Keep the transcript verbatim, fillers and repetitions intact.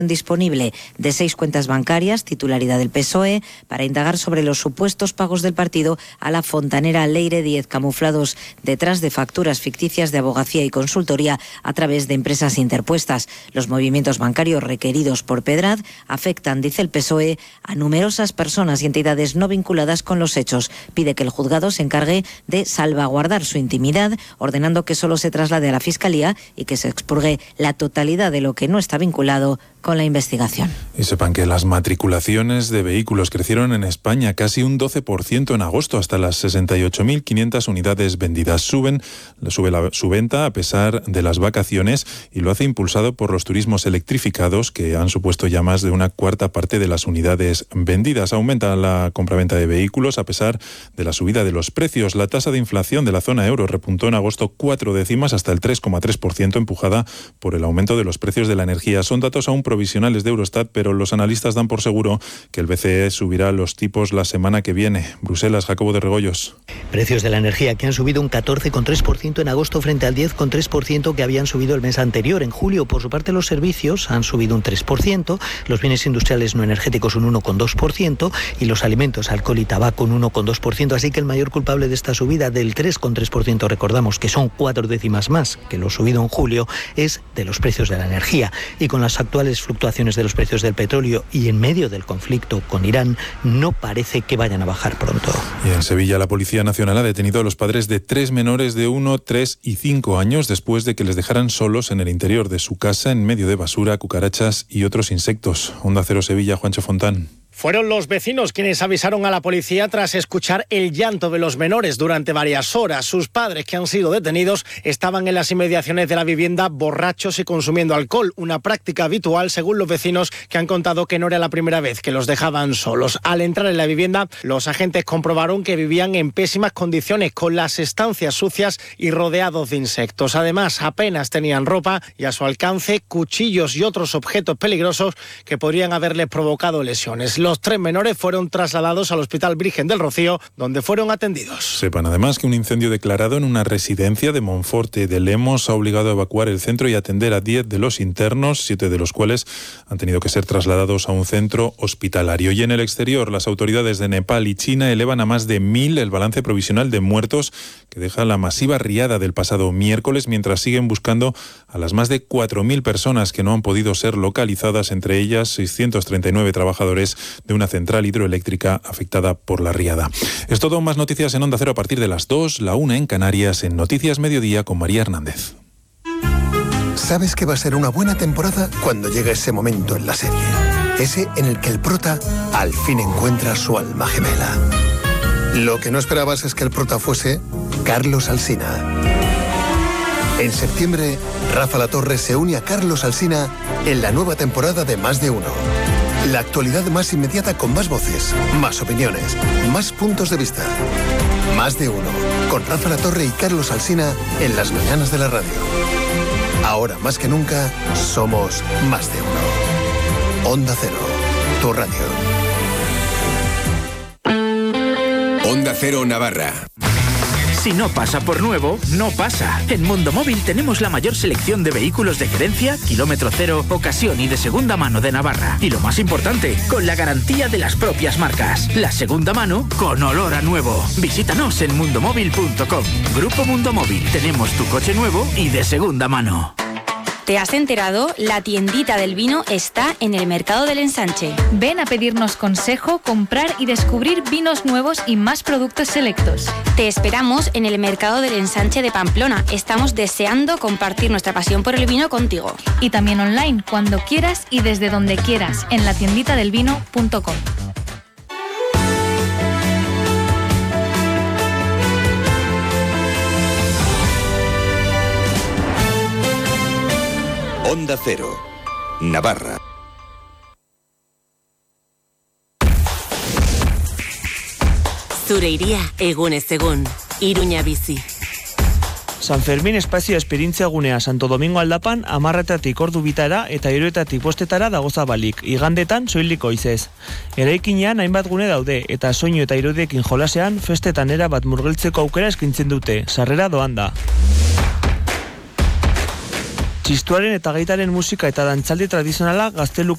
disponible de seis cuentas bancarias, titularidad del P S O E, para indagar sobre los supuestos pagos del partido a la fontanera Leire Díez, camuflados detrás de facturas ficticias de abogacía y consultoría a través de empresas interpuestas. Los movimientos bancarios requeridos por Pedrad afectan, dice el P S O E, a numerosas personas y entidades no vinculadas con los hechos. Pide que el juzgado se encargue de salvaguardar su intimidad, ordenando que solo se traslade a la Fiscalía y que se expurgue la totalidad de lo que no está vinculado con la investigación. Y sepan que las matriculaciones de vehículos crecieron en España casi un doce por ciento en agosto, hasta las sesenta y ocho mil quinientas unidades vendidas. Suben, sube la, su venta a pesar de las vacaciones, y lo hace impulsado por los turismos electrificados, que han supuesto ya más de una cuarta parte de las unidades vendidas. Aumenta la compraventa de vehículos a pesar de la subida de los precios. La tasa de inflación de la zona euro repuntó en agosto cuatro décimas hasta el tres coma tres por ciento, empujada por el aumento de los precios de la energía. Son datos aún provisionales de Eurostat, pero los analistas dan por seguro que el B C E subirá los tipos la semana que viene. Bruselas, Jacobo de Regoyos. Precios de la energía que han subido un catorce coma tres por ciento en agosto frente al diez coma tres por ciento que habían subido el mes anterior. En julio, por su parte, los servicios han subido un tres por ciento, los bienes industriales no energéticos un uno coma dos por ciento y los alimentos, alcohol y tabaco un uno coma dos por ciento. Así que el mayor culpable de esta subida del tres coma tres por ciento, recordamos que son cuatro décimas más que lo subido en julio, es de los precios de la energía. Y con las actuales fluctuaciones de los precios del petróleo y en medio del conflicto con Irán, no parece que vayan a bajar pronto. Y en Sevilla, la Policía Nacional ha detenido a los padres de tres menores de uno, tres y cinco años después de que les dejaran solos en el interior de su casa en medio de basura, cucarachas y otros insectos. Onda Cero Sevilla, Juancho Fontán. Fueron los vecinos quienes avisaron a la policía tras escuchar el llanto de los menores durante varias horas. Sus padres, que han sido detenidos, estaban en las inmediaciones de la vivienda borrachos y consumiendo alcohol, una práctica habitual según los vecinos, que han contado que no era la primera vez que los dejaban solos. Al entrar en la vivienda, los agentes comprobaron que vivían en pésimas condiciones, con las estancias sucias y rodeados de insectos. Además, apenas tenían ropa y a su alcance cuchillos y otros objetos peligrosos que podrían haberles provocado lesiones. Los tres menores fueron trasladados al Hospital Virgen del Rocío, donde fueron atendidos. Sepan además que un incendio declarado en una residencia de Monforte de Lemos ha obligado a evacuar el centro y atender a diez de los internos, siete de los cuales han tenido que ser trasladados a un centro hospitalario. Y en el exterior, las autoridades de Nepal y China elevan a más de mil el balance provisional de muertos, que deja la masiva riada del pasado miércoles, mientras siguen buscando a las más de cuatro mil personas que no han podido ser localizadas, entre ellas seiscientos treinta y nueve trabajadores de una central hidroeléctrica afectada por la riada. Es todo, más noticias en Onda Cero a partir de las dos, la una en Canarias, en Noticias Mediodía con María Hernández. Sabes que va a ser una buena temporada cuando llegue ese momento en la serie. Ese en el que el prota al fin encuentra su alma gemela. Lo que no esperabas es que el prota fuese Carlos Alsina. En septiembre, Rafa Latorre se une a Carlos Alsina en la nueva temporada de Más de Uno. La actualidad más inmediata con más voces, más opiniones, más puntos de vista. Más de Uno, con Rafa Latorre y Carlos Alsina en las mañanas de la radio. Ahora más que nunca, somos Más de Uno. Onda Cero, tu radio. Onda Cero Navarra. Si no pasa por nuevo, no pasa. En Mundo Móvil tenemos la mayor selección de vehículos de gerencia, kilómetro cero, ocasión y de segunda mano de Navarra. Y lo más importante, con la garantía de las propias marcas. La segunda mano con olor a nuevo. Visítanos en mundomóvil punto com. Grupo Mundo Móvil. Tenemos tu coche nuevo y de segunda mano. ¿Te has enterado? La tiendita del vino está en el Mercado del Ensanche. Ven a pedirnos consejo, comprar y descubrir vinos nuevos y más productos selectos. Te esperamos en el Mercado del Ensanche de Pamplona. Estamos deseando compartir nuestra pasión por el vino contigo. Y también online, cuando quieras y desde donde quieras, en la tiendita del vino punto com. Onda Cero, Navarra. Zure iria egunez egun, Iruña bizi. San Fermin espazio esperientzia gunea Santo Domingo aldapan amarretatik ordu bitara eta hiruetatik bostetara dago zabalik, igandetan soilik goizez. Eraikinean hainbat gune daude eta soinu eta irudiekin jolasean festetan era bat murgiltzeko aukera eskintzen dute, sarrera doan da. Txistuaren eta gaitaren musika eta dantzaldi tradizionala Gazteluko